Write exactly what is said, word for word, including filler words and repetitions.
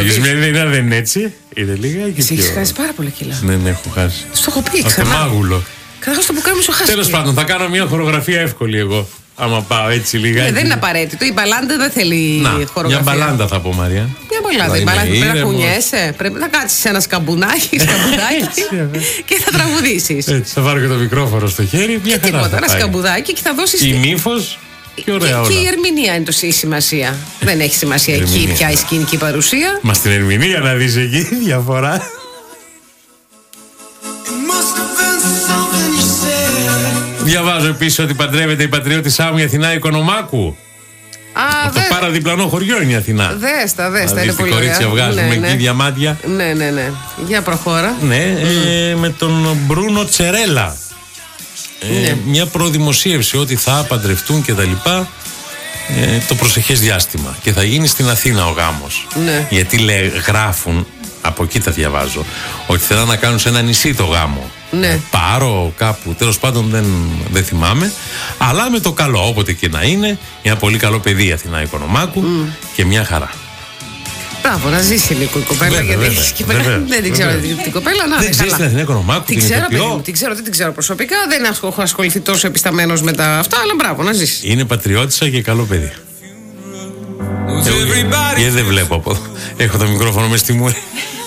Ευτυχισμένη δεν είναι, δεν είναι έτσι. Είναι λίγα και εσύ. Έχεις χάσει πάρα πολλά κιλά. Ναι, ναι, έχω χάσει. Στο έχω πει, ξανά. Αυτό μάγουλο. Καταρχάς το πουκάμισο χάσει. Τέλος πάντων, θα κάνω μια χορογραφία εύκολη εγώ. Άμα πάω έτσι λίγα. Ναι, δεν είναι απαραίτητο. Η μπαλάντα δεν θέλει να, χορογραφία. Μια μπαλάντα θα πω, Μαρία. Μια μπαλάντα. Η μπαλάντα πρέπει να κουνιέσαι. Πρέπει να κάτσεις ένα σκαμπουνάκι, σκαμπουδάκι και θα τραγουδήσεις. Έτσι, θα πάρω και το μικρόφωνο στο χέρι. Μια και τίποτα. Ένα σκαμπουδάκι και θα δώσεις. Η μύφος. Και, ωραία, και, και η ερμηνεία είναι το η σημασία. Δεν έχει σημασία εκεί πια η σκηνική παρουσία. Μα στην ερμηνεία να δεις εκεί διαφορά. Διαβάζω επίσης ότι παντρεύεται η πατριώτησά μου η Αθηνά Οικονομάκου. Α, αυτό δε... παραδιπλανό χωριό είναι η Αθηνά. Δέστα, δέστα. Δηλαδή στην κορίτσια βγάζουμε ναι, ναι. εκεί διαμάντια. Ναι, ναι, ναι. Για προχώρα. Ναι, mm. ε, με τον Μπρούνο Τσερέλα. Ε, ναι. Μια προδημοσίευση ότι θα παντρευτούν και τα λοιπά ε, το προσεχές διάστημα και θα γίνει στην Αθήνα ο γάμος. Ναι. Γιατί λέει, γράφουν, από εκεί τα διαβάζω, ότι θέλουν να κάνουν σε ένα νησί το γάμο. Ναι. Πάρο κάπου, τέλος πάντων δεν, δεν θυμάμαι, αλλά με το καλό, όποτε και να είναι, ένα πολύ καλό παιδί η Αθηνά Οικονομάκου mm. και μια χαρά. Μπράβο, να ζήσει λίγο η κοπέλα. Βέβαια, γιατί βέβαια, βέβαια, δεν την ξέρω την κοπέλα. Να, δεν ξέρει την Αθηνά Οικονομάκου. Την, την ξέρω, παιδί μου, την ξέρω, δεν την ξέρω προσωπικά. Δεν έχω ασχοληθεί τόσο επισταμένος με τα αυτά, αλλά μπράβο, να ζήσει. Είναι πατριώτισσα και καλό παιδί. Εγώ δεν βλέπω από εδώ. Έχω το μικρόφωνο μες στη μούρη.